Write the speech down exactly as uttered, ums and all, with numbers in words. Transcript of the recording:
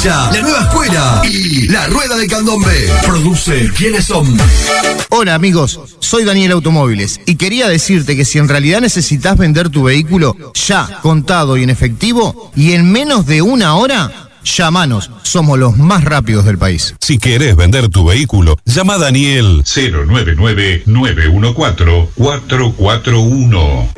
Villa, la nueva escuela y la rueda del candombe. Produce ¿Quiénes son? Hola amigos, soy Daniel Automóviles y quería decirte que si en realidad necesitas vender tu vehículo ya, contado y en efectivo, y en menos de una hora, llámanos, somos los más rápidos del país. Si querés vender tu vehículo, llama a Daniel cero nueve nueve, nueve uno cuatro, cuatro cuatro uno.